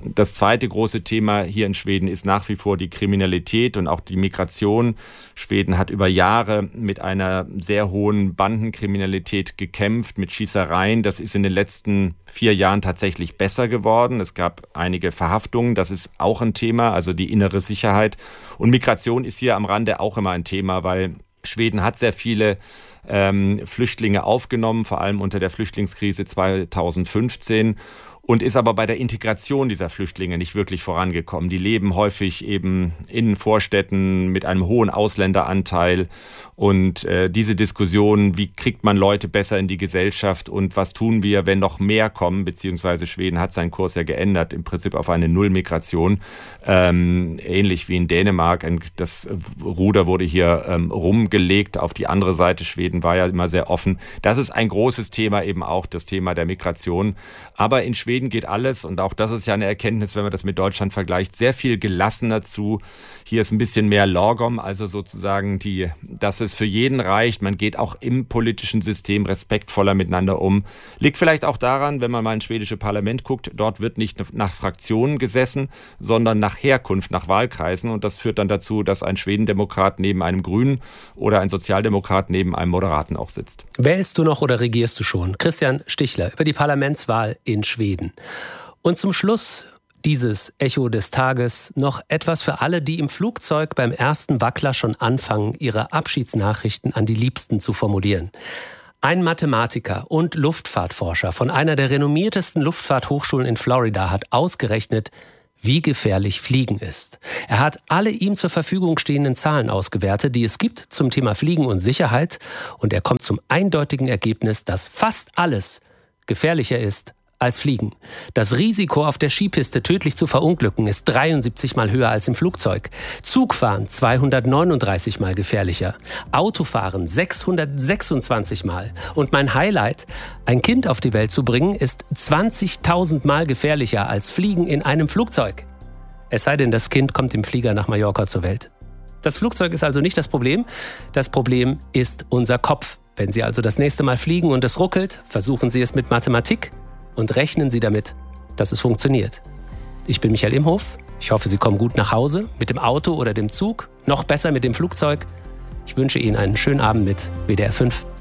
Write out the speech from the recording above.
Das zweite große Thema hier in Schweden ist nach wie vor die Kriminalität und auch die Migration. Schweden hat über Jahre mit einer sehr hohen Bandenkriminalität gekämpft, mit Schießereien. Das ist in den letzten 4 Jahren tatsächlich besser geworden. Es gab einige Verhaftungen, das ist auch ein Thema, also die innere Sicherheit. Und Migration ist hier am Rande auch immer ein Thema, weil Schweden hat sehr viele Flüchtlinge aufgenommen, vor allem unter der Flüchtlingskrise 2015. Und ist aber bei der Integration dieser Flüchtlinge nicht wirklich vorangekommen. Die leben häufig eben in Vorstädten mit einem hohen Ausländeranteil. Und diese Diskussion, wie kriegt man Leute besser in die Gesellschaft und was tun wir, wenn noch mehr kommen, beziehungsweise Schweden hat seinen Kurs ja geändert, im Prinzip auf eine Nullmigration, ähnlich wie in Dänemark. Das Ruder wurde hier rumgelegt auf die andere Seite. Schweden war ja immer sehr offen. Das ist ein großes Thema, eben auch das Thema der Migration. Aber in Schweden geht alles, und auch das ist ja eine Erkenntnis, wenn man das mit Deutschland vergleicht, sehr viel gelassener zu. Hier ist ein bisschen mehr Lagom, also sozusagen dass es für jeden reicht. Man geht auch im politischen System respektvoller miteinander um. Liegt vielleicht auch daran, wenn man mal ins schwedische Parlament guckt, dort wird nicht nach Fraktionen gesessen, sondern nach Herkunft, nach Wahlkreisen. Und das führt dann dazu, dass ein Schwedendemokrat neben einem Grünen oder ein Sozialdemokrat neben einem Moderaten auch sitzt. Wählst du noch oder regierst du schon? Christian Stichler über die Parlamentswahl in Schweden. Und zum Schluss dieses Echo des Tages noch etwas für alle, die im Flugzeug beim ersten Wackler schon anfangen, ihre Abschiedsnachrichten an die Liebsten zu formulieren. Ein Mathematiker und Luftfahrtforscher von einer der renommiertesten Luftfahrthochschulen in Florida hat ausgerechnet, wie gefährlich Fliegen ist. Er hat alle ihm zur Verfügung stehenden Zahlen ausgewertet, die es gibt zum Thema Fliegen und Sicherheit. Und er kommt zum eindeutigen Ergebnis, dass fast alles gefährlicher ist als Fliegen. Das Risiko, auf der Skipiste tödlich zu verunglücken, ist 73 Mal höher als im Flugzeug. Zugfahren 239 Mal gefährlicher. Autofahren 626 Mal. Und mein Highlight, ein Kind auf die Welt zu bringen, ist 20.000 Mal gefährlicher als Fliegen in einem Flugzeug. Es sei denn, das Kind kommt im Flieger nach Mallorca zur Welt. Das Flugzeug ist also nicht das Problem. Das Problem ist unser Kopf. Wenn Sie also das nächste Mal fliegen und es ruckelt, versuchen Sie es mit Mathematik und rechnen Sie damit, dass es funktioniert. Ich bin Michael Imhof. Ich hoffe, Sie kommen gut nach Hause mit dem Auto oder dem Zug. Noch besser mit dem Flugzeug. Ich wünsche Ihnen einen schönen Abend mit WDR 5.